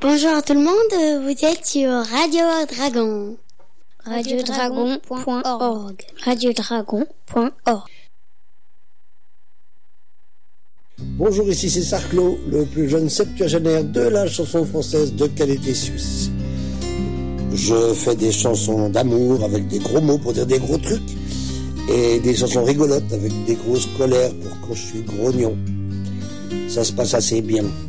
Bonjour tout le monde, vous êtes sur Radio Dragon. Radiodragon.org. Radiodragon.org. Bonjour, ici c'est Sarclo, le plus jeune septuagénaire de la chanson française de qualité suisse. Je fais des chansons d'amour avec des gros mots pour dire des gros trucs et des chansons rigolotes avec des grosses colères pour quand je suis grognon. Ça se passe assez bien.